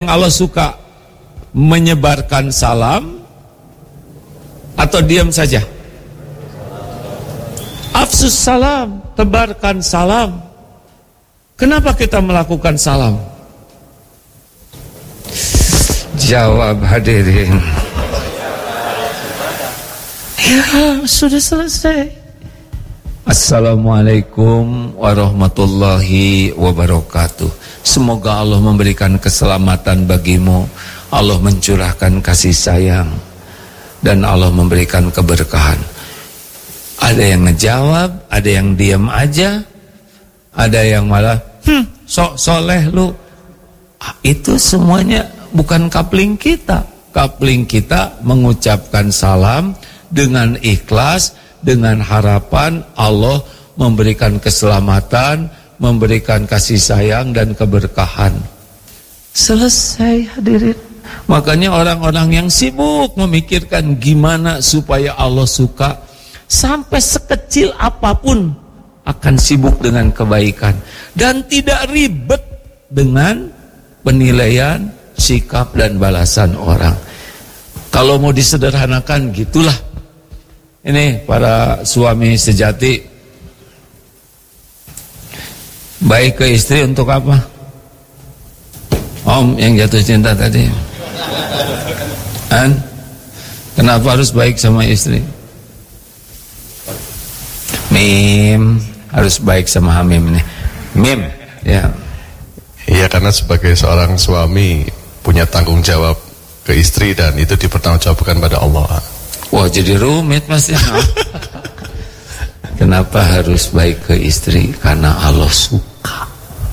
Allah suka menyebarkan salam atau diam saja? Afsus salam, tebarkan salam. Kenapa kita melakukan salam? Jawab hadirin. Ya, sudah selesai. Assalamualaikum warahmatullahi wabarakatuh. Semoga Allah memberikan keselamatan bagimu, Allah mencurahkan kasih sayang, dan Allah memberikan keberkahan. Ada yang ngejawab, ada yang diam aja, ada yang malah sok soleh lu. Itu semuanya bukan kapling kita. Kapling kita mengucapkan salam dengan ikhlas, dengan harapan Allah memberikan keselamatan, memberikan kasih sayang dan keberkahan. Selesai hadirin. Makanya orang-orang yang sibuk memikirkan gimana supaya Allah suka, sampai sekecil apapun akan sibuk dengan kebaikan dan tidak ribet dengan penilaian, sikap dan balasan orang. Kalau mau disederhanakan gitulah. Ini para suami sejati, baik ke istri untuk apa? Om yang jatuh cinta tadi, kenapa harus baik sama istri? Mim harus baik sama Hamim nih. Mim, ya. Iya, karena sebagai seorang suami punya tanggung jawab ke istri dan itu dipertanggungjawabkan pada Allah. Wah, jadi rumit mas ya. Kenapa harus baik ke istri? Karena Allah suka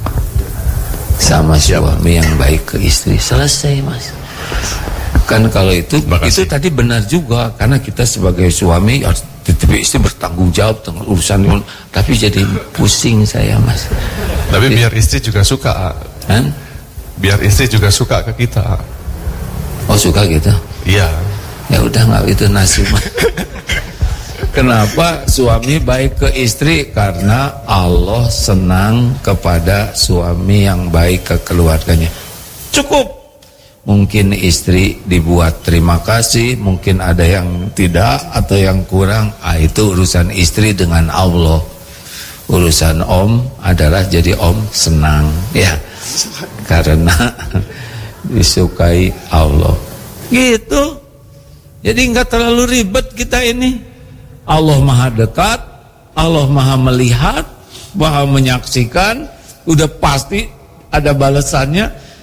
sama suami yang baik ke istri. Selesai mas. Kan kalau itu tadi benar juga, karena kita sebagai suami harus tetapi istri bertanggung jawab dengan urusan, tapi jadi pusing saya mas. Tapi biar istri juga suka, biar istri juga suka ke kita. Oh suka gitu? Iya. Ya udah nggak itu nasib. Kenapa suami baik ke istri? Karena Allah senang kepada suami yang baik ke keluarganya. Cukup. Mungkin istri dibuat terima kasih, mungkin ada yang tidak atau yang kurang. Itu urusan istri dengan Allah. Urusan om adalah jadi om senang, ya, karena disukai Allah. Gitu. Jadi nggak terlalu ribet kita ini. Allah maha dekat, Allah maha melihat, maha menyaksikan, udah pasti ada balasannya.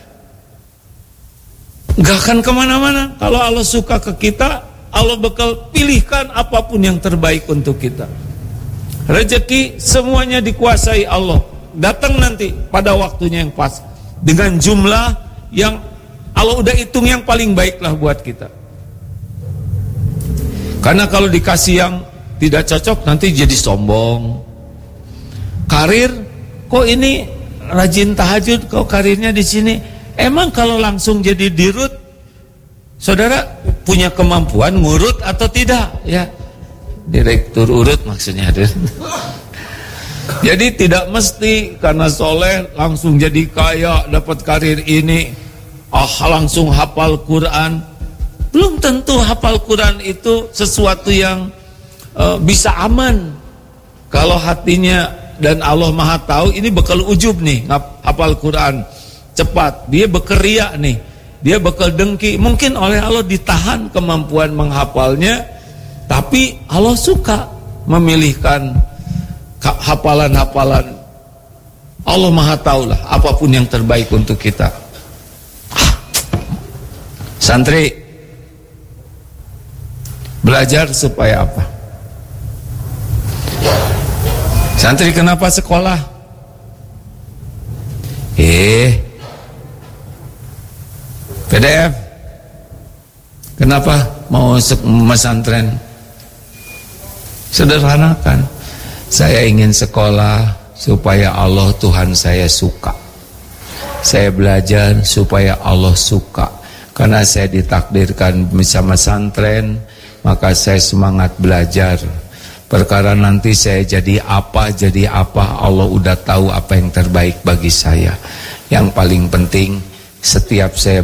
Nggak akan kemana-mana. Kalau Allah suka ke kita, Allah bakal pilihkan apapun yang terbaik untuk kita. Rezeki semuanya dikuasai Allah. Datang nanti pada waktunya yang pas, dengan jumlah yang Allah udah hitung yang paling baik lah buat kita. Karena kalau dikasih yang tidak cocok nanti jadi sombong. Karir, kok ini rajin tahajud, kok karirnya di sini. Emang kalau langsung jadi dirut, saudara punya kemampuan ngurut atau tidak? Ya, direktur urut maksudnya. Jadi tidak mesti karena soleh langsung jadi kaya, dapat karir ini, langsung hafal Quran. Belum tentu hafal Quran itu sesuatu yang bisa aman. Kalau hatinya dan Allah maha tahu, ini bakal ujub nih hafal Quran cepat, dia bekeria nih, dia bakal dengki. Mungkin oleh Allah ditahan kemampuan menghafalnya, tapi Allah suka memilihkan hafalan-hafalan. Allah maha tahu lah apapun yang terbaik untuk kita. Santri belajar supaya apa? Santri kenapa sekolah? PDF. Kenapa mau mesantren? Sederhanakan. Saya ingin sekolah supaya Allah Tuhan saya suka. Saya belajar supaya Allah suka. Karena saya ditakdirkan bisa mesantren, maka saya semangat belajar. Perkara nanti saya jadi apa, Allah udah tahu apa yang terbaik bagi saya. Yang paling penting setiap saya